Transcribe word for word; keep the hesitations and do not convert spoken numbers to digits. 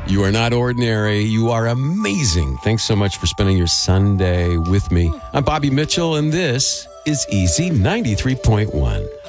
You are not ordinary. You are amazing. Thanks so much for spending your Sunday with me. I'm Bobby Mitchell, and this is Easy ninety-three point one.